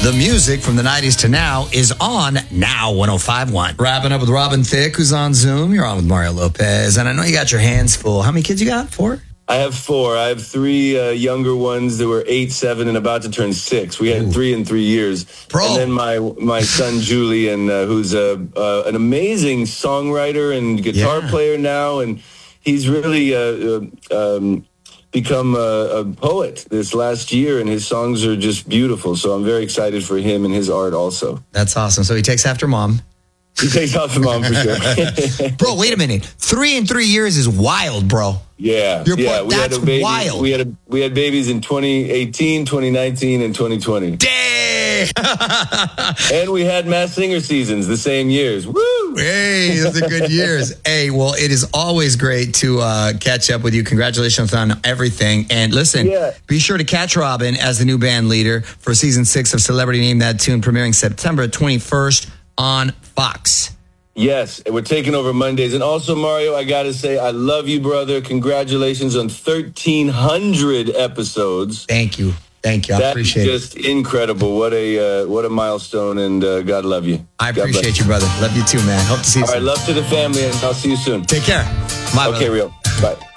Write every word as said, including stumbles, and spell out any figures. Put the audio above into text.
The music from the nineties to now is on Now one oh five point one. Wrapping up with Robin Thicke, who's on Zoom. You're on with Mario Lopez. And I know you got your hands full. How many kids you got? Four? I have four. I have three uh, younger ones that were eight, seven, and about to turn six. We had Ooh. three in three years. Bro. And then my my son Julian, uh, who's a, uh, an amazing songwriter and guitar yeah. player now, and he's really uh, uh, um, become a, a poet this last year, and his songs are just beautiful. So I'm very excited for him and his art also. That's awesome. So he takes after mom. He takes after mom for sure. Bro, wait a minute. Three in three years is wild, bro. Yeah, Your yeah. boy, we that's had a baby, wild. We had a, we had babies in twenty eighteen, twenty nineteen, and twenty twenty. Dang! And we had Masked Singer seasons the same years. Woo! Hey, those are good years. Hey, well, it is always great to uh, catch up with you. Congratulations on everything. And listen, yeah. be sure to catch Robin as the new band leader for season six of Celebrity Name That Tune, premiering September twenty-first on Fox. Yes, we're taking over Mondays. And also, Mario, I got to say, I love you, brother. Congratulations on thirteen hundred episodes. Thank you. Thank you. I That's appreciate it. That's just incredible. What a uh, what a milestone, and uh, God love you. I God appreciate you, brother. Love you too, man. Hope to see you All soon. right, love to the family, and I'll see you soon. Take care. Bye, okay, brother. Real. Bye.